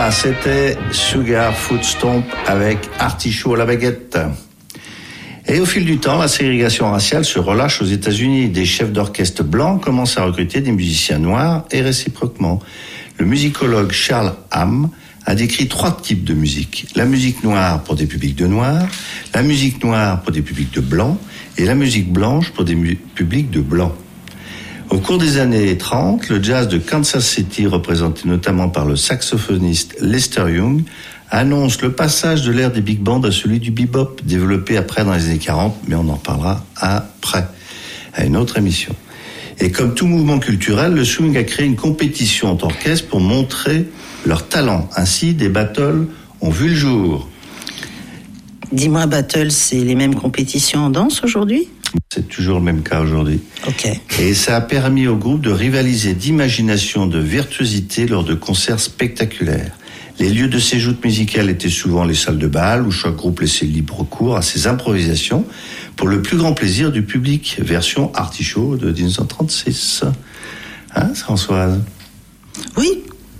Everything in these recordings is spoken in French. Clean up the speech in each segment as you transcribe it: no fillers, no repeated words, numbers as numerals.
Voilà, c'était Sugar Foot Stomp avec Artichaut à la baguette. Et au fil du temps, la ségrégation raciale se relâche aux États-Unis. Des chefs d'orchestre blancs commencent à recruter des musiciens noirs et réciproquement. Le musicologue Charles Hamm a décrit 3 types de musique. La musique noire pour des publics de noirs, la musique noire pour des publics de blancs et la musique blanche pour des publics de blancs. Au cours des années 30, le jazz de Kansas City, représenté notamment par le saxophoniste Lester Young, annonce le passage de l'ère des big bands à celui du bebop, développé après dans les années 40, mais on en parlera après, à une autre émission. Et comme tout mouvement culturel, le swing a créé une compétition entre orchestres pour montrer leur talent. Ainsi, des battles ont vu le jour. Dis-moi, battle, c'est les mêmes compétitions en danse aujourd'hui ? C'est toujours le même cas aujourd'hui. Ok. Et ça a permis au groupe de rivaliser d'imagination, de virtuosité lors de concerts spectaculaires. Les lieux de ces joutes musicales étaient souvent les salles de bal où chaque groupe laissait libre cours à ses improvisations pour le plus grand plaisir du public. Version Artichaut de 1936. Hein, Françoise ? Oui.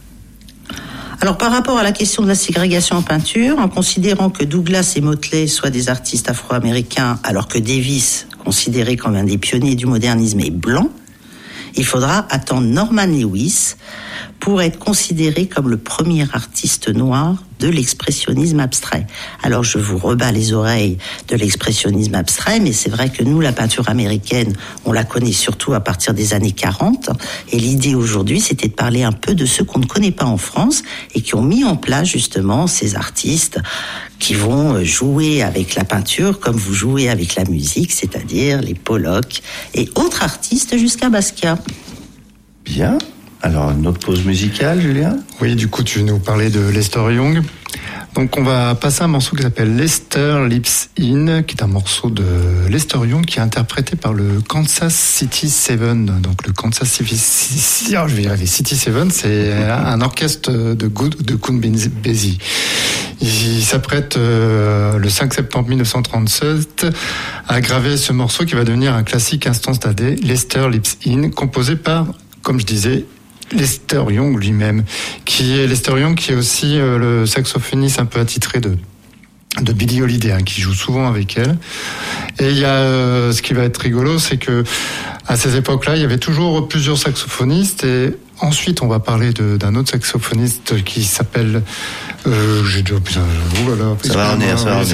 Alors, par rapport à la question de la ségrégation en peinture, en considérant que Douglas et Motley soient des artistes afro-américains, alors que Davis, considéré comme un des pionniers du modernisme, est blanc, il faudra attendre Norman Lewis pour être considéré comme le premier artiste noir de l'expressionnisme abstrait. Alors je vous rebats les oreilles de l'expressionnisme abstrait, mais c'est vrai que nous, la peinture américaine, on la connaît surtout à partir des années 40, et l'idée aujourd'hui, c'était de parler un peu de ceux qu'on ne connaît pas en France, et qui ont mis en place justement ces artistes qui vont jouer avec la peinture comme vous jouez avec la musique, c'est-à-dire les Pollock et autres artistes jusqu'à Basquiat. Bien. Alors, une autre pause musicale, Julien ? Oui, du coup, tu nous parlais de Lester Young. Donc, on va passer un morceau qui s'appelle Lester Lips In, qui est un morceau de Lester Young qui est interprété par le Kansas City Seven. Donc, le Kansas City, City Seven, c'est un orchestre de Count Basie. Il s'apprête le 5 septembre 1937 à graver ce morceau qui va devenir un classique instantané, Lester Lips In, composé par, comme je disais, Lester Young lui-même, Lester Young qui est aussi le saxophoniste un peu attitré de Billie Holiday, qui joue souvent avec elle. Et il y a ce qui va être rigolo, c'est que à ces époques-là, il y avait toujours plusieurs saxophonistes. Et ensuite, on va parler d'un autre saxophoniste qui s'appelle ça va revenir.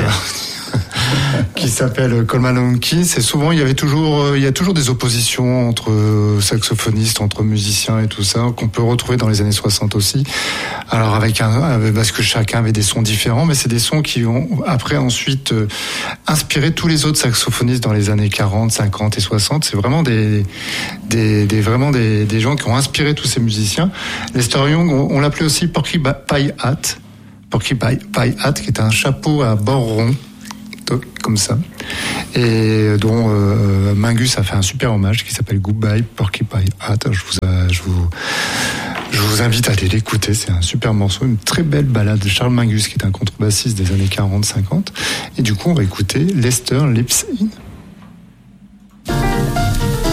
Qui s'appelle Coleman Hawkins. Et souvent, il y a toujours des oppositions entre saxophonistes, entre musiciens et tout ça, qu'on peut retrouver dans les années 60 aussi. Alors parce que chacun avait des sons différents, mais c'est des sons qui ont ensuite inspiré tous les autres saxophonistes dans les années 40, 50 et 60. C'est vraiment des gens qui ont inspiré tous ces musiciens. Lester Young, on l'appelait aussi Porky Pie Hat. Porky Pie Hat, qui est un chapeau à bord rond, comme ça, et dont Mingus a fait un super hommage qui s'appelle Goodbye Porky Pie Hat. Je vous invite à aller l'écouter, c'est un super morceau, une très belle ballade de Charles Mingus qui est un contrebassiste des années 40-50, et du coup on va écouter Lester Lips In.